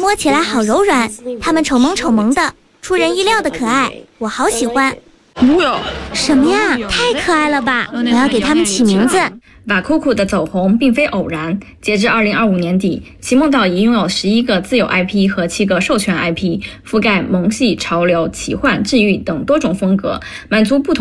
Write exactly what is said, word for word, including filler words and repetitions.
摸起来好柔软，它们丑萌丑萌的，出人意料的可爱，我好喜欢。什么呀？太可爱了吧！我要给它们起名字。 瓦库库的走红并非偶然，截至二零二五年底，奇梦岛已拥有十一个自有 I P 和七个授权 I P， 覆盖萌系、潮流、奇幻、治愈等多种风格，满足不同